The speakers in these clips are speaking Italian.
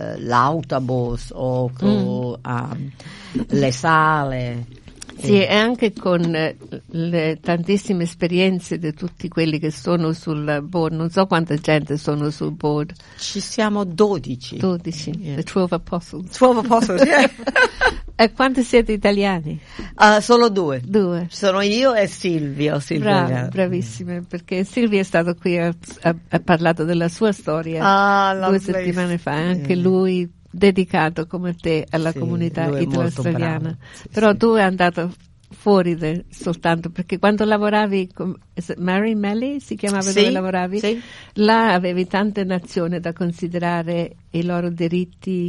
l'autobus o con le sale. Sì, e anche con le tantissime esperienze di tutti quelli che sono sul board. Non so quanta gente sono sul board. Ci siamo 12. 12, Yeah. the 12 apostles. 12 apostles, yeah. E quanti siete italiani? Solo 2. 2. Sono io e Silvio. Bravissime, perché Silvio è stato qui ha parlato della sua storia 2 settimane fa, anche lui dedicato come te alla comunità italo-australiana. Però tu è andato fuori soltanto perché quando lavoravi con Mary Melly si chiamava dove lavoravi? Sì. Là avevi tante nazioni da considerare i loro diritti,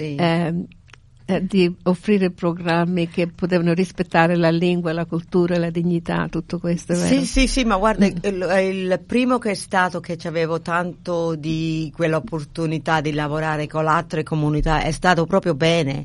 di offrire programmi che potevano rispettare la lingua, la cultura, la dignità, tutto questo, vero? Sì, ma guarda, il primo che è stato che avevo tanto di quell'opportunità di lavorare con le altre comunità è stato proprio bene,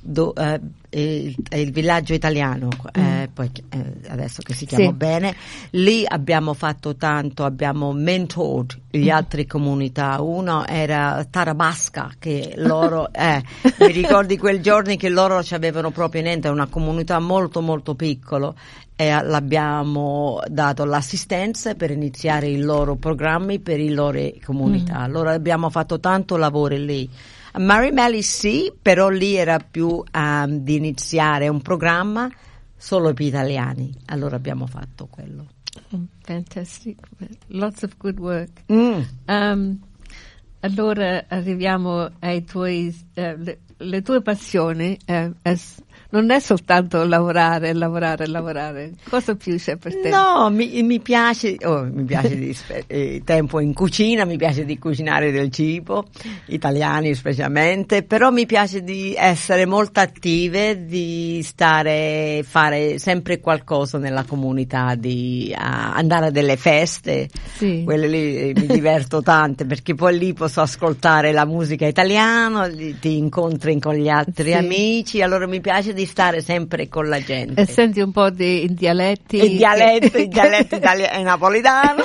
il villaggio italiano, poi adesso che si chiama Bene, lì abbiamo fatto tanto, abbiamo mentored le altre comunità. Uno era Tarabasca, che loro mi ricordi quel giorno che loro ci avevano proprio niente, una comunità molto molto piccola, e l'abbiamo dato l'assistenza per iniziare i loro programmi per le loro comunità. Allora abbiamo fatto tanto lavoro lì. A Mary Melly sì, però lì era più di iniziare un programma solo per italiani. Allora abbiamo fatto quello. Fantastic. Lots of good work. Allora arriviamo ai tuoi le tue passioni. Non è soltanto lavorare. Cosa più c'è per te? No, mi piace di tempo in cucina, mi piace di cucinare del cibo, italiani specialmente, però mi piace di essere molto attive, di fare sempre qualcosa nella comunità, di andare a delle feste, quelle lì mi diverto tanto, perché poi lì posso ascoltare la musica italiana, ti incontri con gli altri amici, allora mi piace di stare sempre con la gente. E senti un po' di dialetti? Il dialetto italiano, napoletano.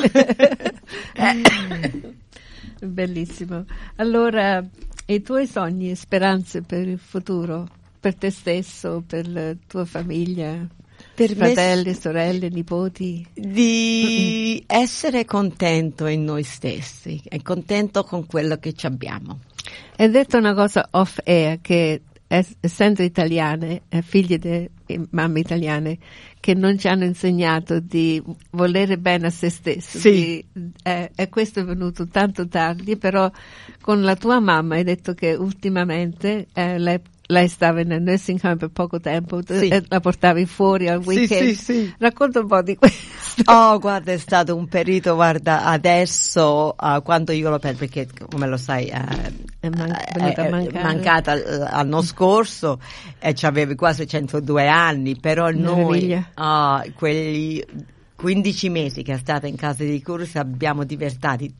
Bellissimo. Allora, i tuoi sogni e speranze per il futuro, per te stesso, per la tua famiglia, per fratelli, sorelle, nipoti? Di essere contento in noi stessi e contento con quello che ci abbiamo. Hai detto una cosa off air, che essendo italiane, figlie di mamme italiane, che non ci hanno insegnato di volere bene a se stessi. E questo è venuto tanto tardi, però con la tua mamma hai detto che ultimamente lei stava nel nursing home per poco tempo, e la portavi fuori al weekend. Sì. Racconta un po' di questo. Guarda, è stato un periodo, adesso, quando io l'ho perso, perché come lo sai, è mancata l'anno scorso, e avevi quasi 102 anni, però noi, quelli 15 mesi che è stata in casa di cura abbiamo divertiti.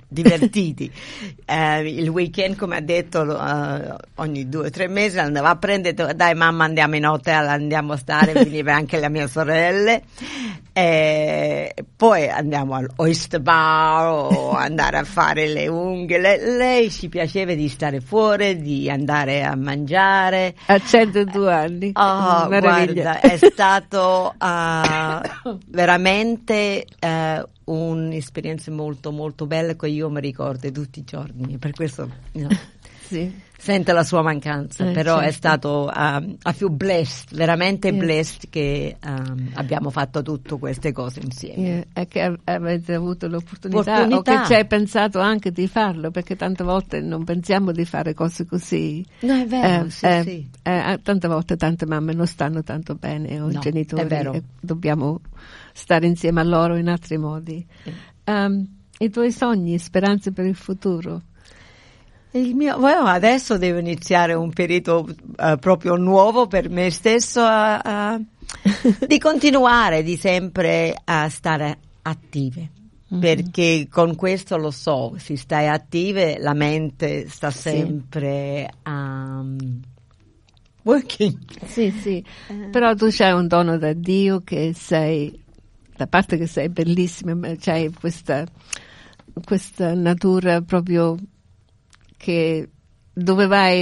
Il weekend, come ha detto, ogni 2 o 3 mesi andava a prendere, dai mamma andiamo in hotel, andiamo a stare, veniva anche le mie sorelle, poi andiamo all'Oyster Bar o andare a fare le unghie. Lei ci piaceva di stare fuori, di andare a mangiare. A 102 anni. Guarda, è stato veramente un'esperienza molto molto bella che io mi ricordo tutti i giorni, per questo sento la sua mancanza, però è stato I feel blessed, veramente blessed che abbiamo fatto tutte queste cose insieme. E che avete avuto l'opportunità o che ci hai pensato anche di farlo, perché tante volte non pensiamo di fare cose così. No, è vero, sì. Tante volte tante mamme non stanno tanto bene, o i genitori, è vero. Dobbiamo stare insieme a loro in altri modi. I tuoi sogni, speranze per il futuro? Adesso devo iniziare un periodo proprio nuovo per me stesso, di continuare, di sempre a stare attive, perché con questo lo so, se stai attive la mente sta sempre working. Sì. Però tu c'hai un dono da Dio, che sei, da parte che sei bellissima, ma c'hai questa natura proprio che dove vai